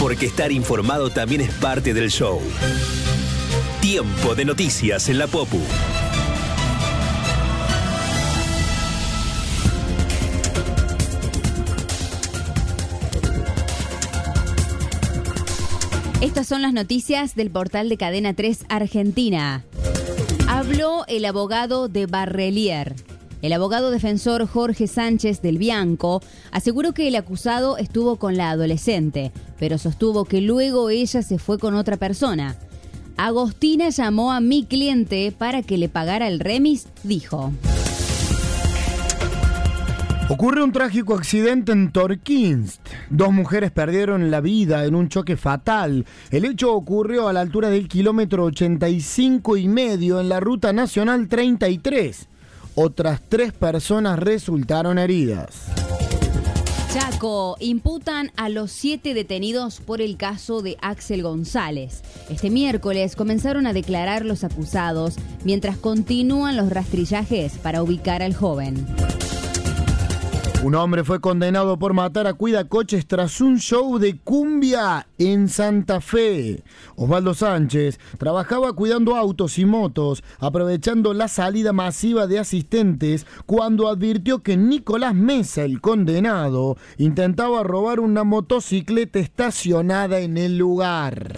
porque estar informado también es parte del show. Tiempo de noticias en la Popu. Estas son las noticias del portal de Cadena 3 Argentina. Habló el abogado de Barrelier. El abogado defensor Jorge Sánchez del Bianco aseguró que el acusado estuvo con la adolescente, pero sostuvo que luego ella se fue con otra persona. Agostina llamó a mi cliente para que le pagara el remis, dijo. Ocurre un trágico accidente en Torquinst. 2 mujeres perdieron la vida en un choque fatal. El hecho ocurrió a la altura del kilómetro 85,5 en la ruta nacional 33. Otras 3 personas resultaron heridas. Chaco, imputan a los 7 detenidos por el caso de Axel González. Este miércoles comenzaron a declarar los acusados mientras continúan los rastrillajes para ubicar al joven. Un hombre fue condenado por matar a cuidacoches tras un show de cumbia en Santa Fe. Osvaldo Sánchez trabajaba cuidando autos y motos, aprovechando la salida masiva de asistentes cuando advirtió que Nicolás Mesa, el condenado, intentaba robar una motocicleta estacionada en el lugar.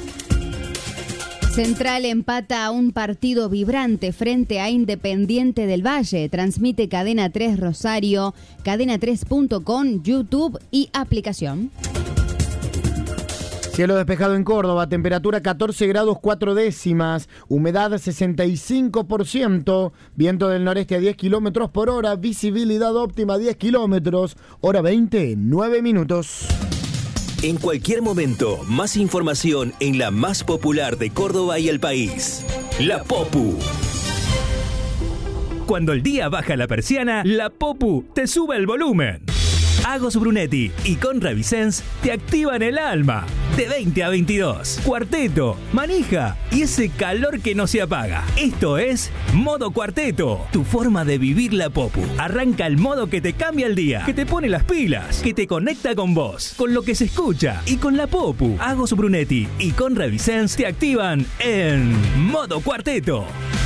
Central empata a un partido vibrante frente a Independiente del Valle. Transmite Cadena 3 Rosario, cadena3.com, YouTube y aplicación. Cielo despejado en Córdoba, temperatura 14 grados 4 décimas, humedad 65%, viento del noreste a 10 kilómetros por hora, visibilidad óptima 10 kilómetros, hora 20, 9 minutos. En cualquier momento, más información en la más popular de Córdoba y el país. La Popu. Cuando el día baja la persiana, la Popu te sube el volumen. Agos Brunetti y Conra Vicens te activan el alma. De 20 a 22. Cuarteto, manija y ese calor que no se apaga. Esto es Modo Cuarteto, tu forma de vivir la Popu. Arranca el modo que te cambia el día, que te pone las pilas, que te conecta con vos, con lo que se escucha y con la Popu. Agos Brunetti y Conra Vicens te activan en Modo Cuarteto.